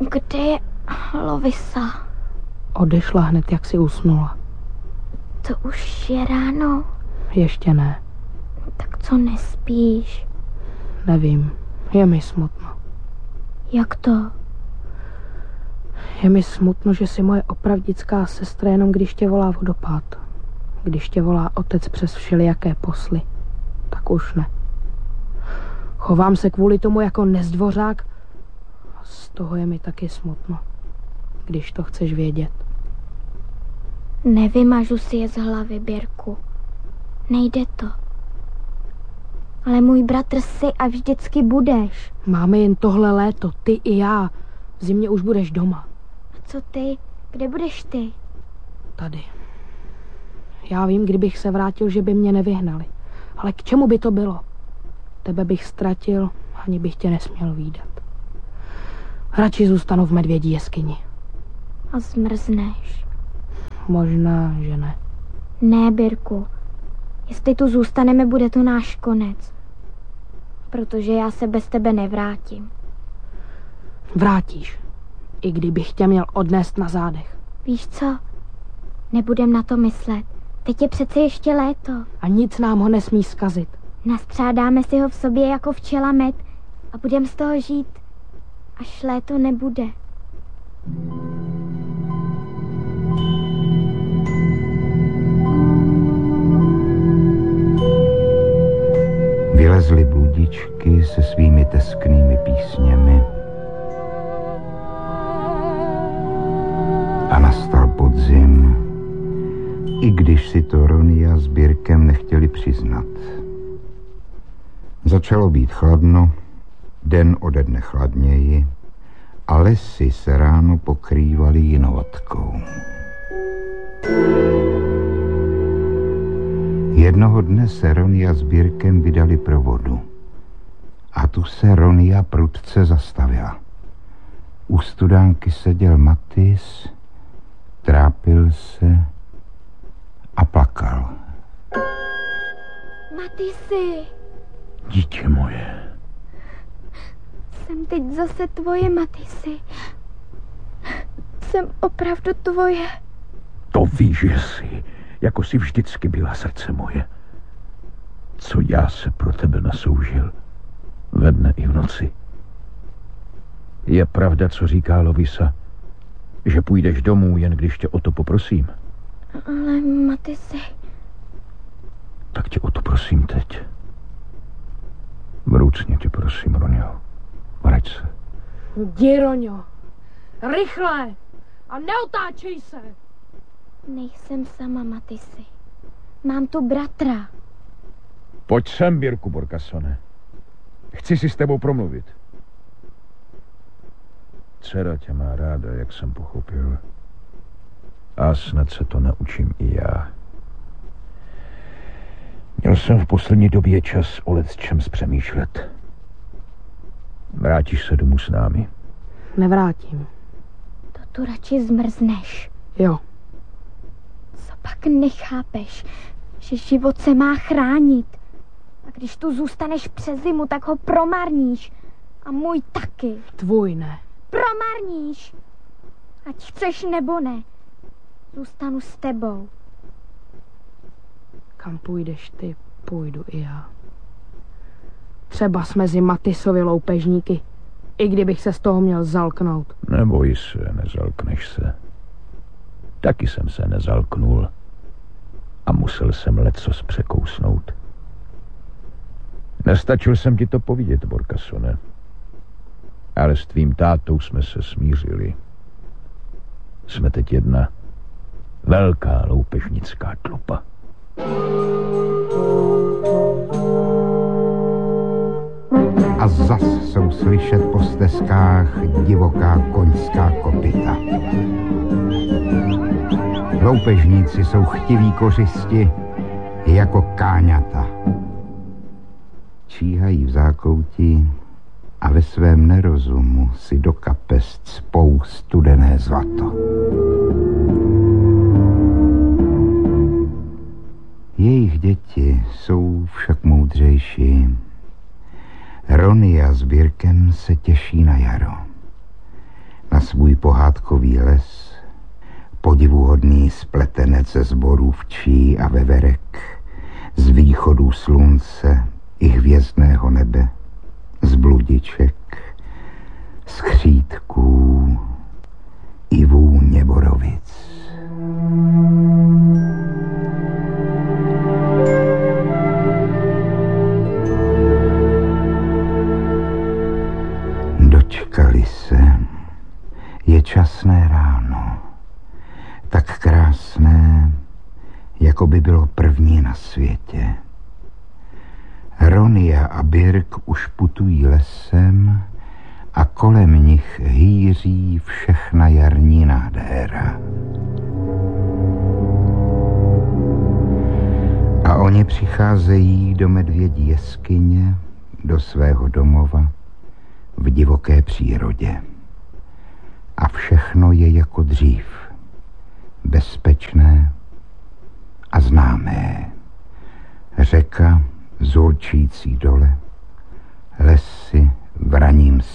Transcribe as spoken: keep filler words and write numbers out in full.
Kde je Lovisa? Odešla hned, jak si usnula. To už je ráno. Ještě ne. Tak co nespíš? Nevím, je mi smutno. Jak to? Je mi smutno, že jsi moje opravdická sestra jenom když tě volá vodopád. Když tě volá otec přes všelijaké posly, tak už ne. Chovám se kvůli tomu jako nezdvořák a z toho je mi taky smutno, když to chceš vědět. Nevymažu si je z hlavy, Birku. Nejde to. Ale můj bratr jsi a vždycky budeš. Máme jen tohle léto, ty i já. V zimě už budeš doma. A co ty? Kde budeš ty? Tady. Já vím, kdybych se vrátil, že by mě nevyhnali. Ale k čemu by to bylo? Tebe bych ztratil, ani bych tě nesměl vídat. Radši zůstanu v medvědí jeskyni. A zmrzneš. Možná, že ne. Ne, Birku. Jestli tu zůstaneme, bude to náš konec. Protože já se bez tebe nevrátím. Vrátíš. I kdybych tě měl odnést na zádech. Víš co? Nebudem na to myslet. Teď je přece ještě léto. A nic nám ho nesmí zkazit. Nastřádáme si ho v sobě jako včela med a budem z toho žít, až léto nebude. Vylezly bludičky se svými tesknými písněmi a nastal podzim, i když si to Ronia s Birkem nechtěli přiznat. Začalo být chladno, den ode dne chladněji a lesy se ráno pokrývaly jinovatkou. Jednoho dne se Ronia s Birkem vydali pro vodu. A tu se Ronia prudce zastavila. U studánky seděl Matys, trápil se a plakal. Matysy! Dítě moje. Jsem teď zase tvoje, Matysy. Jsem opravdu tvoje. To víš, že jsi, jako jsi vždycky byla, srdce moje. Co já se pro tebe nasoužil, ve dne i v noci. Je pravda, co říká Lovisa, že půjdeš domů, jen když tě o to poprosím? Ale Matysy... Tak tě o to prosím teď. Vroucně tě prosím, Ronio. Vrať se. Jdi, Roňo. Rychle! A neotáčej se! Nejsem sama, Matysy. Mám tu bratra. Pojď sem, Birku Borkasone. Chci si s tebou promluvit. Dcera tě má ráda, jak jsem pochopil. A snad se to naučím i já. Měl jsem v poslední době čas o lecčems přemýšlet. Vrátíš se domů s námi? Nevrátím. To tu radši zmrzneš. Jo. Co pak nechápeš, že život se má chránit? A když tu zůstaneš přes zimu, tak ho promarníš. A můj taky. Tvůj ne. Promarníš. Ať chceš nebo ne. Zůstanu s tebou. Kam půjdeš ty, půjdu i já. Třeba jsme mezi Matysovi loupežníky, i kdybych se z toho měl zalknout. Neboj se, nezalkneš se. Taky jsem se nezalknul a musel jsem lecos překousnout. Nestačil jsem ti to povědět, Borkasone. Ale s tvým tátou jsme se smířili. Jsme teď jedna velká loupežnická tlupa. A zas jsou slyšet po stezkách divoká koňská kopyta. Loupežníci jsou chtiví kořisti jako káňata. Číhají v zákoutí a ve svém nerozumu si do kapes cpou studené zlato. Jejich děti jsou však moudřejší. Ronia s Birkem se těší na jaro. Na svůj pohádkový les, podivuhodný spletenec ze sborů včí a veverek, z východů slunce i hvězdného nebe, z bludiček, z křídků i vůně borovic. Dočkali se, je časné ráno, tak krásné, jako by bylo první na světě. Ronia a Birk už putují lesem a kolem nich hýří všechna jarní nádhera. A oni přicházejí do medvědí jeskyně, do svého domova, v divoké přírodě. A všechno je jako dřív, bezpečné a známé. Řeka zulčící dole, lesy v raním